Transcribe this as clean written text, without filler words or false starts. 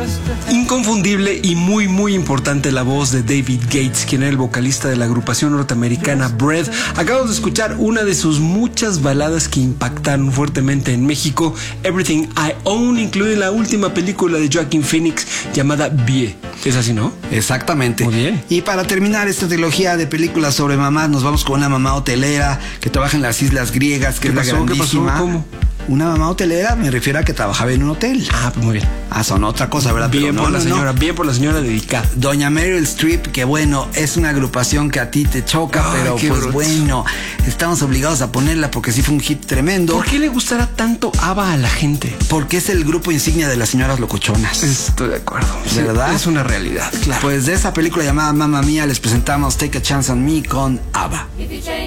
Inconfundible y muy muy importante la voz de David Gates, quien era el vocalista de la agrupación norteamericana Bread. Acabamos de escuchar una de sus muchas baladas que impactaron fuertemente en México, Everything I Own, incluida la última película de Joaquin Phoenix llamada Vie. ¿Es así, no? Exactamente. Muy bien. Y para terminar esta trilogía de películas sobre mamás, nos vamos con una mamá hotelera que trabaja en las islas griegas, que es la grandísima. ¿Qué pasó? ¿Cómo? Una mamá hotelera, me refiero a que trabajaba en un hotel. Ah, pues muy bien. Son otra cosa, ¿verdad? Bien pero por la señora, bien por la señora dedicada. Doña Meryl Streep, que bueno, es una agrupación que a ti te choca, pero pues bruto. Bueno, estamos obligados a ponerla porque sí fue un hit tremendo. ¿Por qué le gustará tanto ABBA a la gente? Porque es el grupo insignia de las señoras locochonas. Estoy de acuerdo. ¿Verdad? Sí, es una realidad, claro. Pues de esa película llamada Mamma Mía les presentamos Take a Chance on Me con ABBA.